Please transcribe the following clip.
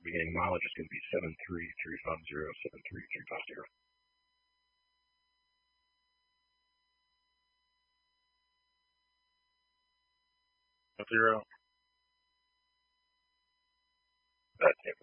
beginning mileage is going to be 73350. That's it.